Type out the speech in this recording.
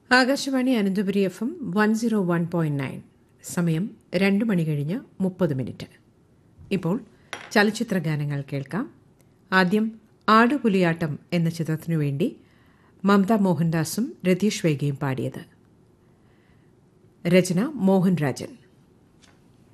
Akashvani Ananthapuri FM 101.9. സമയം 2 മണി കഴിഞ്ഞ് 30 ഇപ്പോൾ ചലച്ചിത്ര ഗാനങ്ങൾ കേൾക്കാം. ആദ്യം ആടുപുലിയാട്ടം എന്ന ചിത്രത്തിനു വേണ്ടി മമത മോഹൻദാസും രതീഷ് വേഗയും പാടിയത്. രചന മോഹൻ രാജൻ.